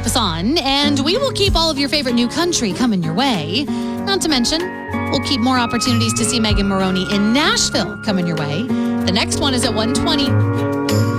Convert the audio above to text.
keep us on, and we will keep all of your favorite new country coming your way. Not to mention, we'll keep more opportunities to see Megan Moroney in Nashville coming your way. The next one is at 1:20.